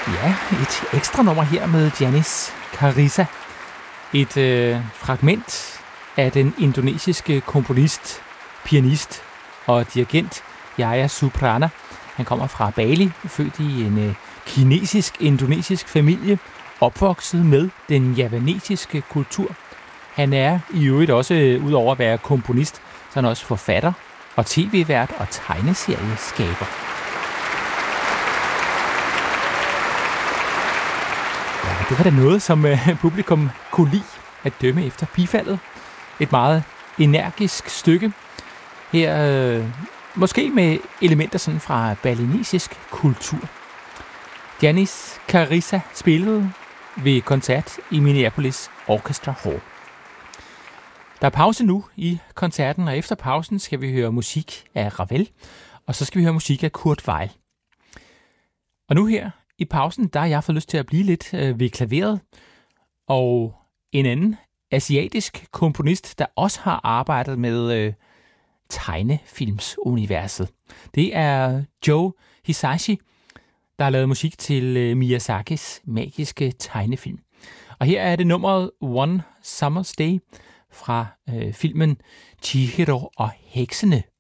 Ja, et ekstra nummer her med Janis Carissa. Et fragment af den indonesiske komponist, pianist og dirigent Yaya Suprana. Han kommer fra Bali, født i en kinesisk-indonesisk familie, opvokset med den javanesiske kultur. Han er i øvrigt også, udover at være komponist, så er han også forfatter og tv-vært og tegneserieskaber. Ja, det var da noget, som publikum kunne lide at dømme efter bifaldet. Et meget energisk stykke. Her måske med elementer sådan fra balinesisk kultur. Janis Carissa spillede ved koncert i Minneapolis Orchestra Hall. Der er pause nu i koncerten, og efter pausen skal vi høre musik af Ravel, og så skal vi høre musik af Kurt Weill. Og nu her i pausen, der har jeg fået lyst til at blive lidt ved klaveret, og en anden asiatisk komponist, der også har arbejdet med tegnefilmsuniverset. Det er Joe Hisaishi, der har lavet musik til Miyazakis magiske tegnefilm. Og her er det nummeret One Summer's Day fra filmen Chihiro og heksene.